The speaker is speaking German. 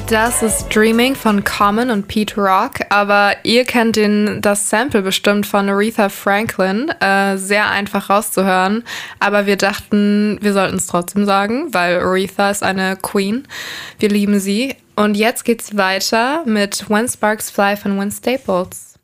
Das ist Dreaming von Common und Pete Rock, aber ihr kennt das Sample bestimmt von Aretha Franklin, sehr einfach rauszuhören, aber wir dachten, wir sollten es trotzdem sagen, weil Aretha ist eine Queen, wir lieben sie. Und jetzt geht's weiter mit When Sparks Fly von Win Staples.